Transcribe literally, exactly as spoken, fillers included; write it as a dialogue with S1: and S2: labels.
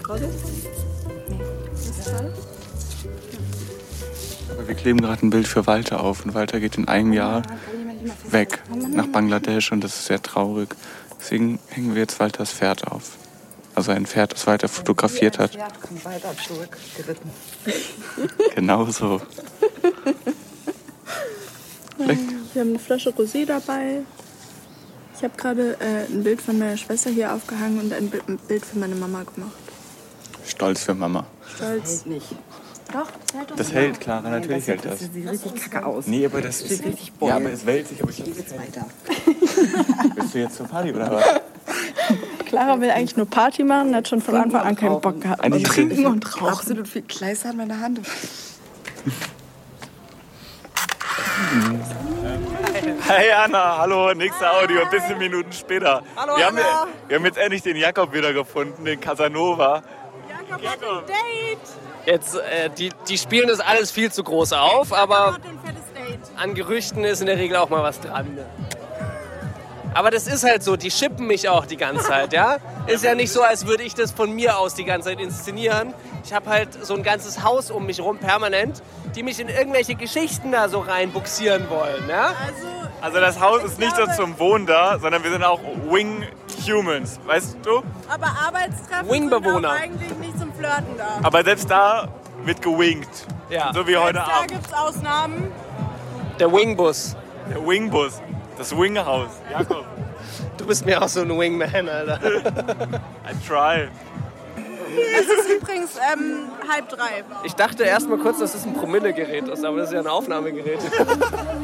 S1: gerade? Nee. Das ist schade.
S2: Aber wir kleben gerade ein Bild für Walter auf und Walter geht in einem Jahr weg nach Bangladesch und das ist sehr traurig. Deswegen hängen wir jetzt Walters Pferd auf. Also ein Pferd, das Walter fotografiert hat.
S1: Ein Pferd kommt weiter zurückgeritten.
S2: Genau so.
S3: Wir haben eine Flasche Rosé dabei. Ich habe gerade äh, ein Bild von meiner Schwester hier aufgehangen und ein Bild, ein Bild für meine Mama gemacht.
S2: Stolz für Mama.
S3: Stolz.
S1: Das hält nicht.
S3: Doch, das hält doch.
S2: Das hält, Clara, natürlich
S1: das
S2: hält
S1: sieht,
S2: das.
S1: Das sieht richtig kacke aus.
S2: Nee, aber das
S1: sieht
S2: ist...
S1: richtig
S2: Ja,
S1: boll.
S2: aber es wälzt sich. Aber ich
S1: Geht jetzt weiter.
S2: Bist du jetzt zur Party oder was?
S3: Clara will eigentlich nur Party machen und hat schon von Anfang an keinen Bock gehabt.
S2: Eigentlich
S3: Und trinken und rauchen.
S1: Absolut viel Kleister in meiner Hand.
S2: Hey Anna, hallo, nächste Audio, ein bisschen Minuten später.
S4: Hallo,
S2: wir, haben,
S4: Anna.
S2: wir haben jetzt endlich den Jakob wieder gefunden, den Casanova.
S4: Jakob hat ein Date. Jetzt, äh, die, die spielen das alles viel zu groß auf, aber
S5: Hat ein fettes Date.
S4: an Gerüchten ist in der Regel auch mal was dran. Ne? Aber das ist halt so, die schippen mich auch die ganze Zeit, ja? Ist ja nicht so, als würde ich das von mir aus die ganze Zeit inszenieren. Ich habe halt so ein ganzes Haus um mich rum permanent, die mich in irgendwelche Geschichten da so reinbuxieren wollen, ja?
S5: Also,
S2: Also das Haus ist nicht nur
S5: glaube-
S2: zum Wohnen da, sondern wir sind auch Wing Humans, weißt du?
S5: aber Arbeitskräfte
S4: Wingbewohner.
S5: sind auch eigentlich nicht zum Flirten da.
S2: Aber selbst da wird gewinkt.
S4: Ja.
S2: So wie heute
S5: da
S2: Abend.
S5: gibt es Ausnahmen.
S4: Der Wingbus.
S2: Der Wingbus, das Winghaus. Jakob,
S4: Du bist mir auch so ein Wingman, Alter.
S2: I try.
S5: Es ist übrigens ähm, halb drei.
S4: Ich dachte erst mal kurz, dass es ein Promillegerät ist, aber das ist ja ein Aufnahmegerät.